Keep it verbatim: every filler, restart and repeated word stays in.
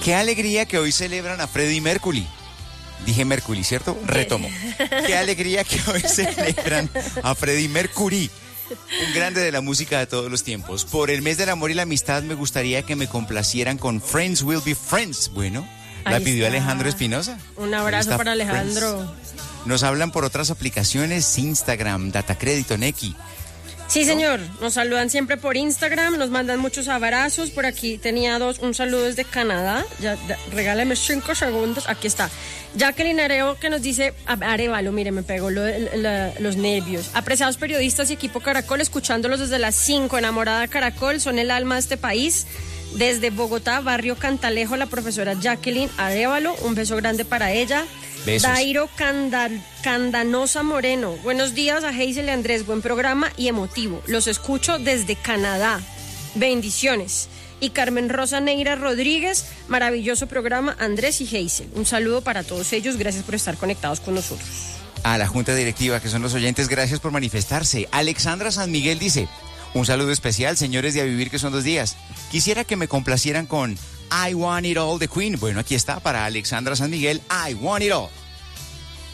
Qué alegría que hoy celebran a Freddie Mercury. Dije Mercury, ¿cierto? Retomo. Qué alegría que hoy celebran a Freddie Mercury, un grande de la música de todos los tiempos. Por el mes del amor y la amistad me gustaría que me complacieran con Friends Will Be Friends. Bueno, la Ahí pidió está. Alejandro Espinosa. Un abrazo para Alejandro. Friends. Nos hablan por otras aplicaciones, Instagram, Datacrédito, Nequi. Sí, señor. Nos saludan siempre por Instagram, nos mandan muchos abrazos. Por aquí tenía dos, un saludo desde Canadá. Ya, ya, regáleme cinco segundos. Aquí está. Jacqueline Areo, que nos dice, Arevalo, mire, me pegó lo, la, los nervios. Apreciados periodistas y equipo Caracol, escuchándolos desde las cinco, enamorada de Caracol, son el alma de este país. Desde Bogotá, barrio Cantalejo, la profesora Jacqueline Arevalo, un beso grande para ella. Besos. Dairo Candal, Candanosa Moreno, buenos días a Hazel y Andrés, buen programa y emotivo. Los escucho desde Canadá. Bendiciones. Y Carmen Rosa Neira Rodríguez, maravilloso programa, Andrés y Hazel. Un saludo para todos ellos, gracias por estar conectados con nosotros. A la Junta Directiva, que son los oyentes, gracias por manifestarse. Alexandra San Miguel dice, un saludo especial, señores de A Vivir, que son dos días. Quisiera que me complacieran con I Want It All de Queen. Bueno, aquí está para Alexandra San Miguel, I Want It All.